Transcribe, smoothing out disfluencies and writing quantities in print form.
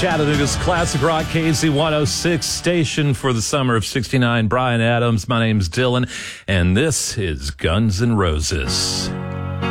Chattanooga's classic rock KZ106 station for the summer of 69. Bryan Adams. My name's Dylan, and this is Guns N' Roses.